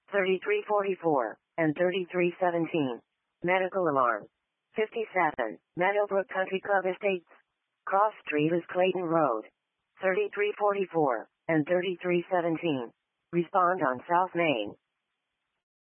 3344, and 3317. Medical alarm. 57, Meadowbrook Country Club Estates. Cross Street is Clayton Road. 3344, and 3317. Respond on South Main.